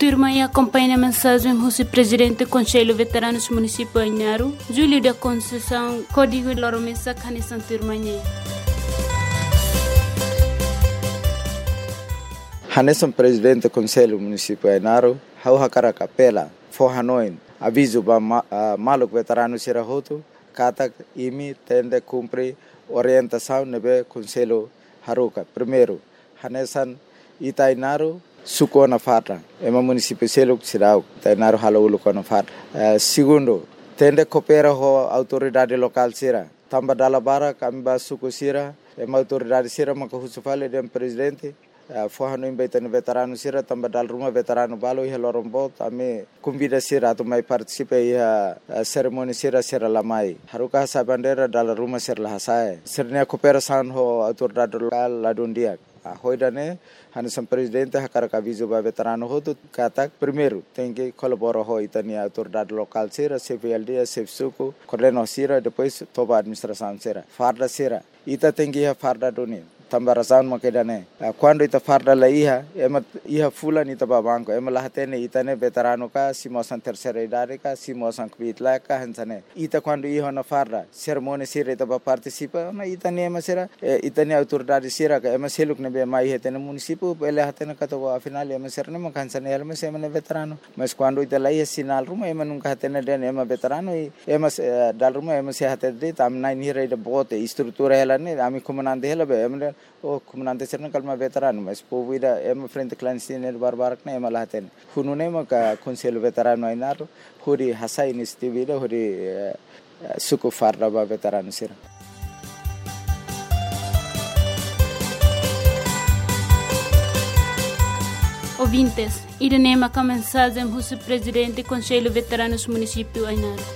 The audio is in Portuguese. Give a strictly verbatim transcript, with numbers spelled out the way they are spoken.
firma e acompanha a mensagem do presidente do Conselho Veteranos Municipal Ainaro, Júlio da Conceição, Código de Loromesa, Canissan Turmanhê. Hanesan presidente do Conselho Municipal Ainaro, hau hakara kapela, for Hanoi, aviso ba maluk veterano sirahoto, kata imi tende cumpre orientação nebe Conselho Haruka. Primeiro, Hanesan Itainaro suko na fata, ema município seluk sirau, Itainaro halaulu ko na fata. Segundo, tende coopera ho autoridade local sira, tamba dalabara kamba suko sira, ema autoridade sira makahusufale dem presidente. Foi no embaixador veterano sira também dal rumah veterano balo ia lorombo kami convida sira tu mai participe ia cerimoni sira sira lamai haruka sabandera dal rumah sira lahasai sirnya cooperação ho autoridade local ladundia hoidane Hanesan presidente hakara aviso ba veterano ho tu kata primeiro tem que colaborar ho itania autoridade local sira C V L D C F suco coordeno sira depois toba administração sira farda sira ita tem que ia farda doni tambarasan makedane quando ita farda la iha ema iha fulani ita babanko ema lahatene itane veterano ka simosan terceira idade ka simosan kvitla ka hansane ita quando iha na farda cerimônia sira ita ba participa na itane ema sira itane autoridade sira ka ema seluk ne be mai hetene município ele hatene ka to afinal ema sira ne makansane ema sema ne veterano mas quando ita la iha sinal ruma ema nunca hatene den ema veterano ema dal ruma ema se hatede tam nai nira ida bote estrutura ela ne ami comandante ela be ema o comandante serna kalma veterano mas povida ema frente clandestino barbarak na ema lahaten hunune ma ka Conselho Veterano Ainaro huri hasai nistivida huri suku farda ba veterano sira. Ouvintes, Irenema com a mensagem do presidente do Conselho Veteranos Municipal Ainaro.